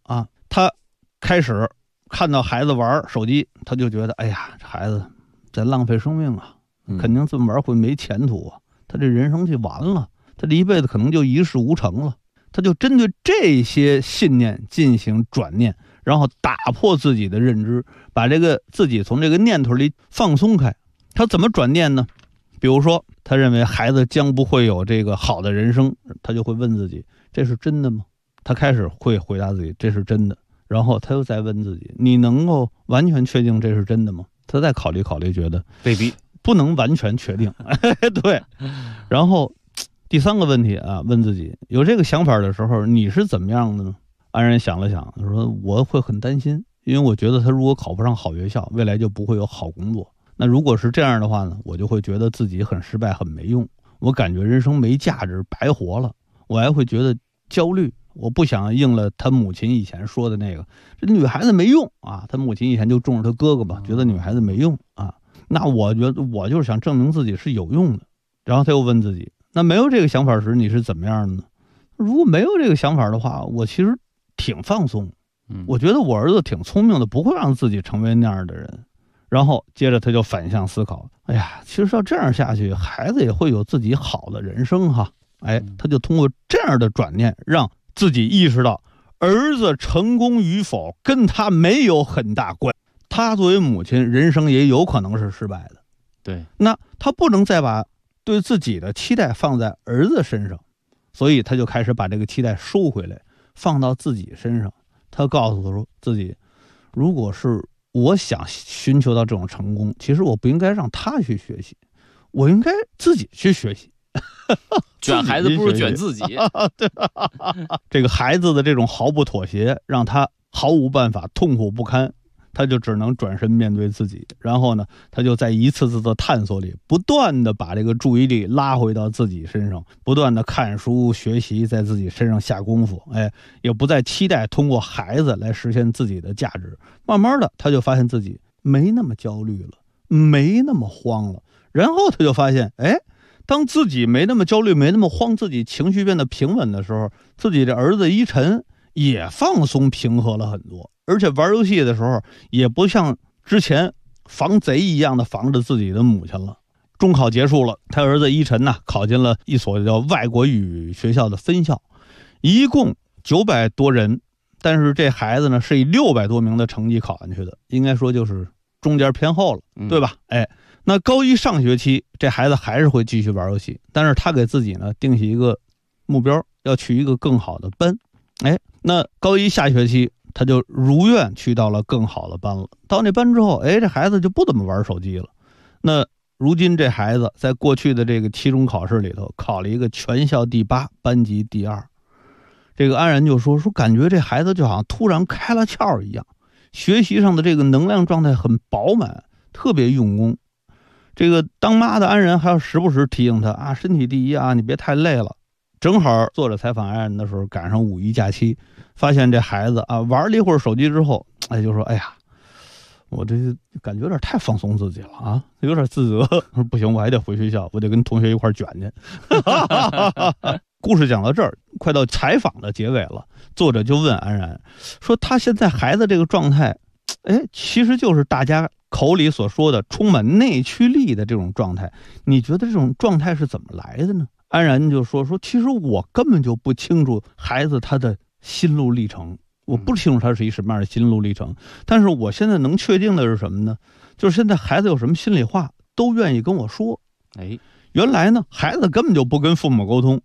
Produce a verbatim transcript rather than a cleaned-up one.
啊，他开始看到孩子玩手机，他就觉得哎呀，这孩子在浪费生命啊，肯定这么玩会没前途啊，他这人生就完了，他这一辈子可能就一事无成了。他就针对这些信念进行转念，然后打破自己的认知，把这个自己从这个念头里放松开。他怎么转念呢？比如说他认为孩子将不会有这个好的人生，他就会问自己，这是真的吗？他开始会回答自己，这是真的。然后他又再问自己，你能够完全确定这是真的吗？他再考虑考虑，觉得未必， 不能完全确定。对，然后第三个问题啊，问自己，有这个想法的时候你是怎么样的呢？安然想了想，说我会很担心，因为我觉得他如果考不上好学校，未来就不会有好工作。那如果是这样的话呢，我就会觉得自己很失败，很没用，我感觉人生没价值，白活了。我还会觉得焦虑，我不想应了他母亲以前说的那个，这女孩子没用啊。他母亲以前就重视他哥哥吧，觉得女孩子没用啊。那我觉得我就是想证明自己是有用的。然后他又问自己，那没有这个想法时你是怎么样的呢？如果没有这个想法的话，我其实挺放松，我觉得我儿子挺聪明的，不会让自己成为那样的人。然后接着他就反向思考，哎呀，其实要这样下去，孩子也会有自己好的人生哈。哎，他就通过这样的转念，让自己意识到儿子成功与否跟他没有很大关系，他作为母亲人生也有可能是失败的。 对， 那他不能再把对自己的期待放在儿子身上，所以他就开始把这个期待收回来，放到自己身上。他告诉他说，自己如果是我想寻求到这种成功，其实我不应该让他去学习，我应该自己去学习。 卷孩子不如卷自己。 对，这个孩子的这种毫不妥协，让他毫无办法，痛苦不堪。他就只能转身面对自己，然后呢，他就在一次次的探索里，不断的把这个注意力拉回到自己身上，不断的看书学习，在自己身上下功夫，哎，也不再期待通过孩子来实现自己的价值。慢慢的，他就发现自己没那么焦虑了，没那么慌了。然后他就发现，哎，当自己没那么焦虑，没那么慌，自己情绪变得平稳的时候，自己的儿子一晨也放松平和了很多。而且玩游戏的时候也不像之前防贼一样的防着自己的母亲了。中考结束了，他儿子一晨呢考进了一所叫外国语学校的分校，一共九百多人，但是这孩子呢是以六百多名的成绩考进去的，应该说就是中间偏后了，对吧？哎，那高一上学期这孩子还是会继续玩游戏，但是他给自己呢定下一个目标，要去一个更好的班。哎，那高一下学期他就如愿去到了更好的班了。到那班之后，哎，这孩子就不怎么玩手机了。那如今这孩子在过去的这个期中考试里头考了一个全校第八，班级第二。这个安然就说说感觉这孩子就好像突然开了窍一样，学习上的这个能量状态很饱满，特别用功。这个当妈的安然还要时不时提醒他啊，身体第一啊，你别太累了。正好作者采访安然的时候赶上五一假期，发现这孩子啊玩了一会儿手机之后，哎，就说哎呀，我这感觉有点太放松自己了啊，有点自责。说不行，我还得回学校，我得跟同学一块卷去。故事讲到这儿，快到采访的结尾了，作者就问安然说，他现在孩子这个状态，哎，其实就是大家口里所说的充满内驱力的这种状态，你觉得这种状态是怎么来的呢？安然就说说，其实我根本就不清楚孩子他的心路历程，我不清楚他是一什么样的心路历程，但是我现在能确定的是什么呢？就是现在孩子有什么心里话都愿意跟我说。 哎， 原来呢，孩子根本就不跟父母沟通，